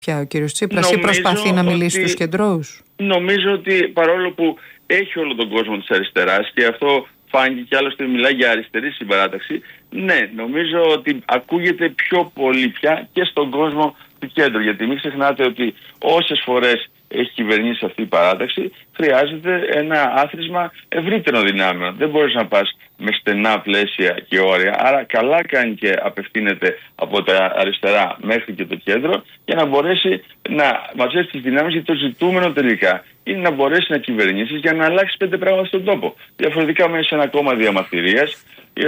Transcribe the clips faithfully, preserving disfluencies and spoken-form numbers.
πια ο κύριος Τσίπρας ή προσπαθεί να μιλήσει στους κεντρώους? Νομίζω ότι παρόλο που έχει όλο τον κόσμο της αριστεράς και αυτό φάνηκε και άλλωστε μιλάει για αριστερή συμπαράταξη, ναι, νομίζω ότι ακούγεται πιο πολύ πια και στον κόσμο του κέντρου. Γιατί μην ξεχνάτε ότι όσες φορές έχει κυβερνήσει αυτή η παράταξη, χρειάζεται ένα άθροισμα ευρύτερων δυνάμεων. Δεν μπορείς να πας με στενά πλαίσια και όρια. Άρα καλά κάνει και απευθύνεται από τα αριστερά μέχρι και το κέντρο για να μπορέσει να μαζέψει τις δυνάμεις, γιατί το ζητούμενο τελικά είναι να μπορέσει να κυβερνήσει για να αλλάξει πέντε πράγματα στον τόπο. Διαφορετικά μέσα σε ένα κόμμα διαμαρτυρίας,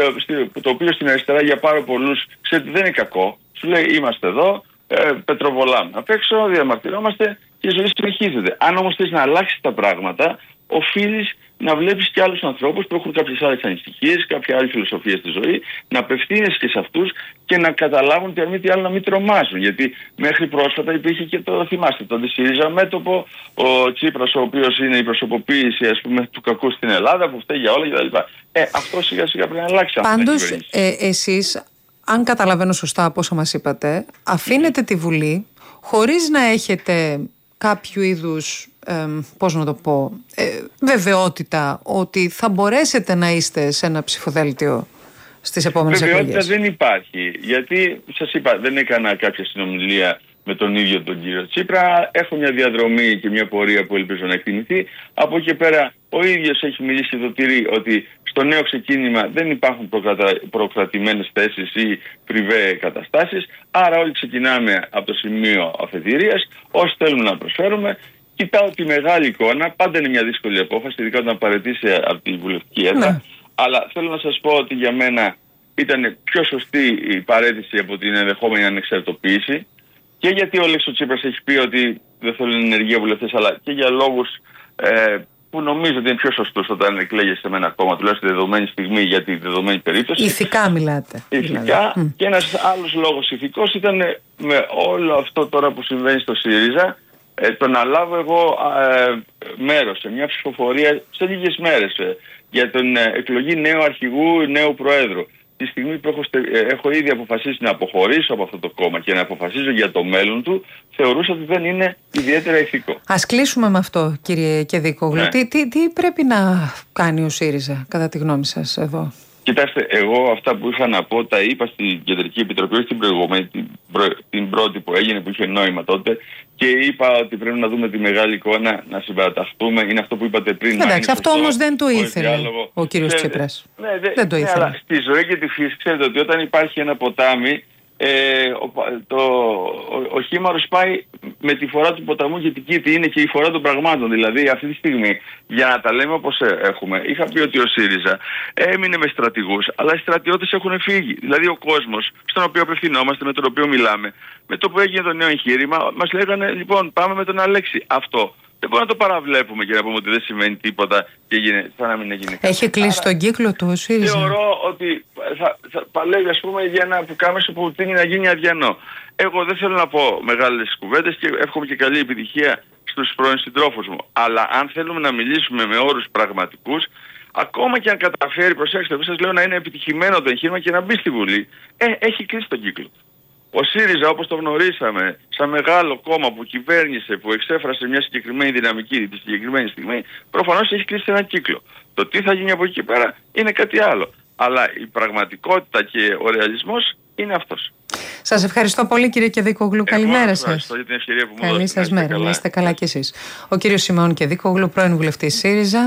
το οποίο στην αριστερά για πάρα πολλούς, ξέρετε, δεν είναι κακό. Σου λέει είμαστε εδώ, ε, πετροβολάμε απ' έξω, διαμαρτυρόμαστε και η ζωή συνεχίζεται. Αν όμως θες να αλλάξεις τα πράγματα, οφείλεις να βλέπεις και άλλους ανθρώπους που έχουν κάποιες άλλες ανησυχίες, κάποια άλλη φιλοσοφία στη ζωή, να απευθύνεσαι και σε αυτούς και να καταλάβουν ότι αν μη τι άλλο να μην τρομάζουν. Γιατί μέχρι πρόσφατα υπήρχε και το, θυμάστε, το ΣΥΡΙΖΑ μέτωπο, ο Τσίπρας, ο οποίος είναι η προσωποποίηση, ας πούμε, του κακού στην Ελλάδα, που φταίει για όλα κτλ. Ε, αυτό σιγά σιγά πρέπει να αλλάξει. Πάντως, ε, εσείς, αν καταλαβαίνω σωστά από όσα μας είπατε, αφήνετε τη Βουλή χωρίς να έχετε κάποιο είδους, ε, πώς να το πω, ε, βεβαιότητα ότι θα μπορέσετε να είστε σε ένα ψηφοδέλτιο στις επόμενες εκλογές. Βεβαιότητα δεν υπάρχει, γιατί σας είπα δεν έκανα κάποια συνομιλία με τον ίδιο τον κύριο Τσίπρα. Έχω μια διαδρομή και μια πορεία που ελπίζω να εκτιμηθεί. Από εκεί πέρα ο ίδιος έχει μιλήσει και το τηρεί ότι στο νέο ξεκίνημα δεν υπάρχουν προκρατα... προκρατημένες θέσεις ή πριβέ καταστάσεις. Άρα όλοι ξεκινάμε από το σημείο αφετηρίας, όσοι θέλουμε να προσφέρουμε. Κοιτάω τη μεγάλη εικόνα, πάντα είναι μια δύσκολη απόφαση, ειδικά όταν παραιτήσει από τη βουλευτική έδρα. Ναι. Αλλά θέλω να σας πω ότι για μένα ήταν πιο σωστή η παραίτηση από την ενδεχόμενη ανεξαρτητοποίηση. Και γιατί ο Αλέξης Τσίπρας έχει πει ότι δεν θέλουν ενεργεία βουλευτές, αλλά και για λόγους ε, που νομίζω ότι είναι πιο σωστούς όταν εκλέγεσαι με ένα κόμμα, τουλάχιστον τη δεδομένη στιγμή για τη δεδομένη περίπτωση. Ηθικά μιλάτε. Ηθικά. Δηλαδή. Και ένας άλλος λόγος ηθικός ήταν με όλο αυτό τώρα που συμβαίνει στο ΣΥΡΙΖΑ, ε, το να λάβω εγώ ε, μέρος σε μια ψηφοφορία σε λίγες μέρες ε, για την ε, εκλογή νέου αρχηγού, νέου προέδρου. Τη στιγμή που έχω, έχω ήδη αποφασίσει να αποχωρήσω από αυτό το κόμμα και να αποφασίζω για το μέλλον του, θεωρούσα ότι δεν είναι ιδιαίτερα ηθικό. Ας κλείσουμε με αυτό, κύριε Κεδίκογλου. Ναι. Τι, τι, τι πρέπει να κάνει ο ΣΥΡΙΖΑ, κατά τη γνώμη σας, εδώ? Κοιτάξτε, εγώ αυτά που είχα να πω τα είπα στην Κεντρική Επιτροπή, όχι την προηγούμενη, την, προ, την πρώτη που έγινε, που είχε νόημα τότε, και είπα ότι πρέπει να δούμε τη μεγάλη εικόνα, να συμπαραταχθούμε. Είναι αυτό που είπατε πριν. Εντάξει, αυτό όμως δεν το ήθελε διάλογο. ο κύριος Τσίπρας. Ναι, δε, δεν το ήθελε. Ναι, αλλά στη ζωή και τη φύση, ξέρετε ότι όταν υπάρχει ένα ποτάμι, ε, ο, το, ο, ο χήμαρος πάει με τη φορά του ποταμού, γιατί εκεί είναι και η φορά των πραγμάτων. Δηλαδή αυτή τη στιγμή, για να τα λέμε όπως έχουμε, είχα πει ότι ο ΣΥΡΙΖΑ έμεινε με στρατηγούς, αλλά οι στρατιώτες έχουν φύγει. Δηλαδή ο κόσμος στον οποίο απευθυνόμαστε, με τον οποίο μιλάμε, με το που έγινε το νέο εγχείρημα, μας λέγανε λοιπόν πάμε με τον Αλέξη. Αυτό δεν μπορούμε να το παραβλέπουμε και να πούμε ότι δεν σημαίνει τίποτα και έγινε, θα να μην έγινε. Έχει κλείσει τον κύκλο του ο ΣΥΡΙΖΑ. Θεωρώ ότι θα, θα παλεύει, ας πούμε, για ένα πουκάμεσο που τίνει να γίνει αδιανό. Εγώ δεν θέλω να πω μεγάλες κουβέντες και εύχομαι και καλή επιτυχία στους πρώην συντρόφους μου. Αλλά αν θέλουμε να μιλήσουμε με όρους πραγματικούς, ακόμα και αν καταφέρει, προσέξτε, εγώ σας λέω, να είναι επιτυχημένο το εγχείρημα και να μπει στη Βουλή, ε, έχει κλείσει τον κύκλο. Ο ΣΥΡΙΖΑ, όπως το γνωρίσαμε, σαν μεγάλο κόμμα που κυβέρνησε, που εξέφρασε μια συγκεκριμένη δυναμική τη συγκεκριμένη στιγμή, προφανώς έχει κλείσει έναν κύκλο. Το τι θα γίνει από εκεί και πέρα είναι κάτι άλλο. Αλλά η πραγματικότητα και ο ρεαλισμός είναι αυτός. Σας ευχαριστώ πολύ, κύριε Κεδίκογλου. Καλημέρα σας. Ευχαριστώ για την ευκαιρία που μου δώσετε. Καλή σας μέρα. Να είστε καλά κι εσείς. Ο κύριος Σιμεών Κεδίκογλου, πρώην βουλευτής ΣΥΡΙΖΑ.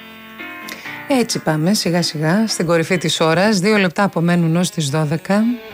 Έτσι πάμε σιγά σιγά στην κορυφή της ώρας. Δύο λεπτά απομένουν ως τις δώδεκα.